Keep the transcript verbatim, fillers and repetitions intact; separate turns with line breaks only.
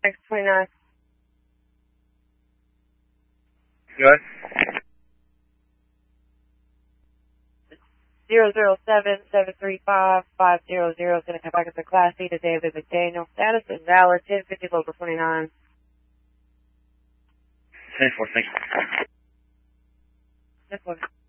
X twenty-nine.
Good.
Zero zero seven seven three five five zero zero is going to come back as a Class C to David McDaniel. Status invalid. ten fifty local twenty-nine.
ten four, thank you.
This one.